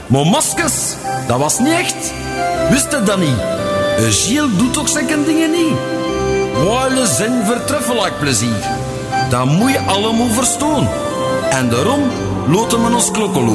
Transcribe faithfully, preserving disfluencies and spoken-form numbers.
Maar maskers, dat was niet echt. Wist je dat niet? Een Gilles doet toch zeker dingen niet? Wale zijn vertreffelijk plezier. Dat moet je allemaal verstaan. En daarom laten we ons klokken